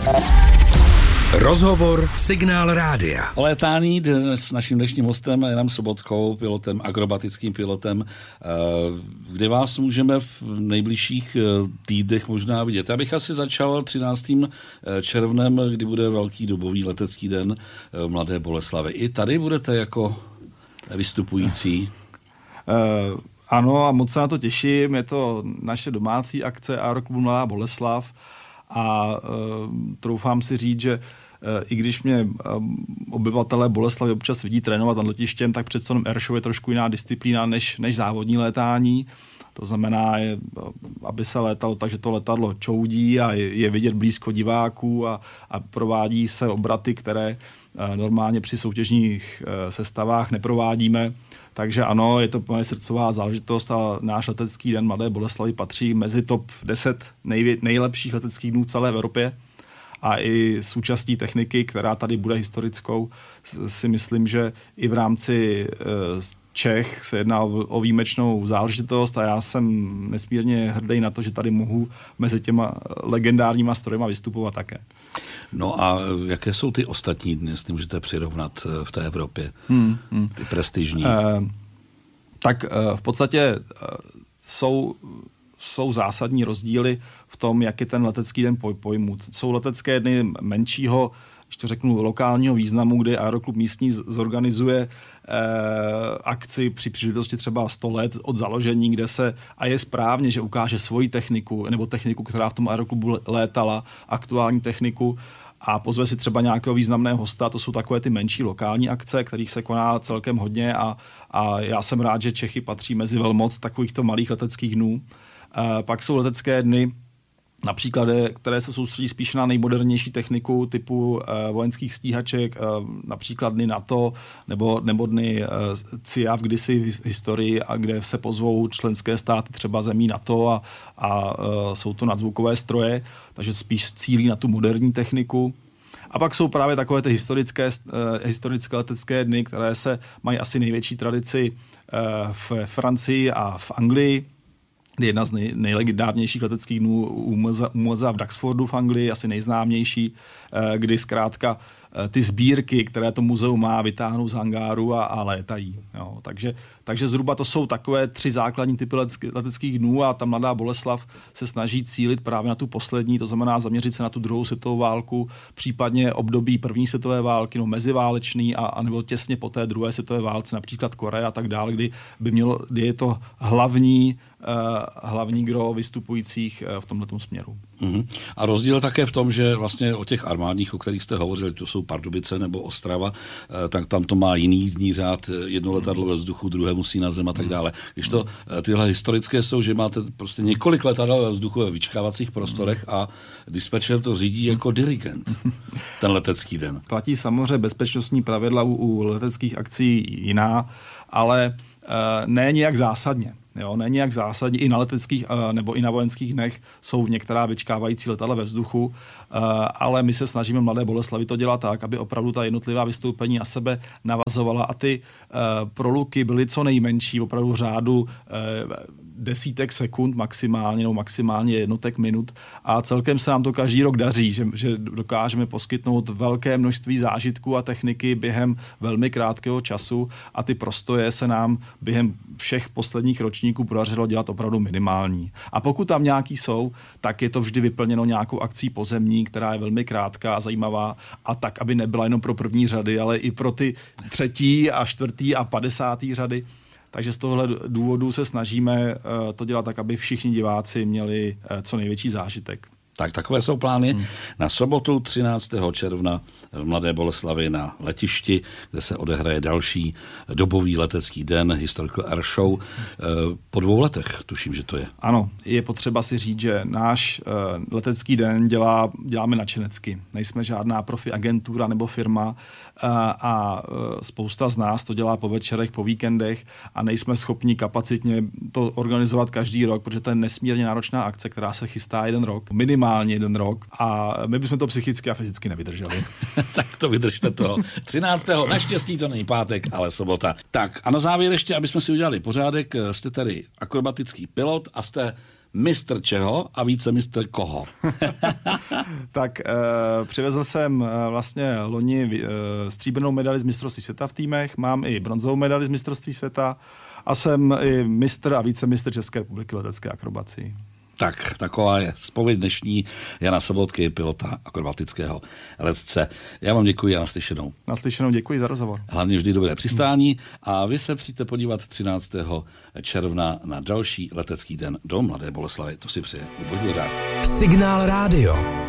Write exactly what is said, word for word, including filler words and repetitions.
Rozhovor Signál rádia. O létání s naším dnešním hostem Janem Sobotkou, pilotem, akrobatickým pilotem, kde vás můžeme v nejbližších týdnech možná vidět. Já bych asi začal třináctým červnem, kdy bude velký dobový letecký den v Mladé Boleslavi. I tady budete jako vystupující? Uh, ano, a moc se na to těším. Je to naše domácí akce Aeroklubu Mladá Boleslav a uh, troufám si říct, že i když mě obyvatelé Boleslavy občas vidí trénovat nad letištěm, tak přece jenom airshow je trošku jiná disciplína než, než závodní létání. To znamená, je, aby se létalo tak, že to letadlo čoudí a je, je vidět blízko diváků a, a provádí se obraty, které normálně při soutěžních sestavách neprovádíme. Takže ano, je to moje srdcová záležitost a náš letecký den Mladé Boleslavy patří mezi top deset nejvě, nejlepších leteckých dnů v celé Evropě. A i s účastí techniky, která tady bude historickou, si myslím, že i v rámci Čech se jedná o výjimečnou záležitost a já jsem nesmírně hrdý na to, že tady mohu mezi těma legendárníma strojema vystupovat také. No a jaké jsou ty ostatní dny, jestli můžete přirovnat v té Evropě? Hmm, hmm. Ty prestižní. Eh, tak eh, v podstatě eh, jsou... jsou zásadní rozdíly v tom, jak je ten letecký den pojmut. Jsou letecké dny menšího, když to řeknu, lokálního významu, kdy Aeroklub místní zorganizuje eh, akci při příležitosti třeba sto let od založení, kde se, a je správně, že ukáže svoji techniku, nebo techniku, která v tom Aeroklubu létala, aktuální techniku, a pozve si třeba nějakého významného hosta. To jsou takové ty menší lokální akce, kterých se koná celkem hodně a, a já jsem rád, že Čechy patří mezi velmoc takovýchto malých leteckých dnů. Uh, pak jsou letecké dny, například, které se soustředí spíše na nejmodernější techniku typu uh, vojenských stíhaček, uh, například dny NATO nebo, nebo dny uh, C I A V kdysi v historii, a kde se pozvou členské státy třeba zemí NATO a, a uh, jsou to nadzvukové stroje, takže spíš cílí na tu moderní techniku. A pak jsou právě takové ty historické, uh, historické letecké dny, které se mají asi největší tradici uh, v Francii a v Anglii, kdy jedna z nej, nejlegendárnějších leteckých dnů u muzea v Duxfordu v Anglii, asi nejznámější, kdy zkrátka ty sbírky, které to muzeum má, vytáhnou z hangáru a, a létají. Jo, takže, takže zhruba to jsou takové tři základní typy leteckých dnů a ta Mladá Boleslav se snaží cílit právě na tu poslední, to znamená zaměřit se na tu druhou světovou válku, případně období první světové války, no meziválečný a, a nebo těsně po té druhé světové válce, například Korea a tak dále, kdy by mělo, kdy je to hlavní Uh, hlavní gro vystupujících uh, v tomhletom směru. Uh-huh. A rozdíl také v tom, že vlastně o těch armádních, o kterých jste hovořili, to jsou Pardubice nebo Ostrava, uh, tak tam to má jiný jízdní řád, jedno letadlo ve vzduchu, druhé musí na zem a tak dále. Když to uh, tyhle historické jsou, že máte prostě několik letadel ve vzduchu ve vyčkávacích prostorech a dispečer to řídí jako dirigent, ten letecký den. Platí samozřejmě bezpečnostní pravidla u, u leteckých akcí jiná, ale uh, ne nějak zásadně. Jo, ne nějak zásadně, i na leteckých nebo i na vojenských dnech jsou některá vyčkávající letadla ve vzduchu, ale my se snažíme Mladé Boleslavi to dělat tak, aby opravdu ta jednotlivá vystoupení na sebe navazovala a ty proluky byly co nejmenší, opravdu v řádu desítek sekund maximálně, nebo maximálně jednotek minut a celkem se nám to každý rok daří, že, že dokážeme poskytnout velké množství zážitků a techniky během velmi krátkého času a ty prostoje se nám během všech posledních ročníků podařilo dělat opravdu minimální. A pokud tam nějaký jsou, tak je to vždy vyplněno nějakou akcí pozemní, která je velmi krátká a zajímavá a tak, aby nebyla jenom pro první řady, ale i pro ty třetí a čtvrtý a padesátý řady. Takže z tohohle důvodu se snažíme to dělat tak, aby všichni diváci měli co největší zážitek. Tak takové jsou plány hmm. na sobotu třináctého června v Mladé Boleslavi na letišti, kde se odehraje další dobový letecký den, Historical Air Show. Po dvou letech, tuším, že to je. Ano, je potřeba si říct, že náš letecký den dělá, děláme nadšenecky. Nejsme žádná profi agentura nebo firma a, a spousta z nás to dělá po večerech, po víkendech a nejsme schopni kapacitně to organizovat každý rok, protože to je nesmírně náročná akce, která se chystá jeden rok. Minimálně jeden rok a my bychom to psychicky a fyzicky nevydrželi. Tak to vydržte toho. třináctého Naštěstí to není pátek, ale sobota. Tak a na závěr ještě, aby jsme si udělali pořádek, jste tady akrobatický pilot a jste mistr čeho a více mistr koho? Tak e, přivezl jsem e, vlastně loni e, stříbrnou medaili z mistrovství světa v týmech, mám i bronzovou medaili z mistrovství světa a jsem i mistr a vícemistr České republiky letecké akrobaci. Tak, taková je zpověď dnešní Jana Sobotky, pilota akrobatického letce. Já vám děkuji a naslyšenou. Naslyšenou, děkuji za rozhovor. Hlavně vždy dobré přistání a vy se přijďte podívat třináctého června na další letecký den do Mladé Boleslavi. To si přeje Luboš Dvořák. Signál rádio.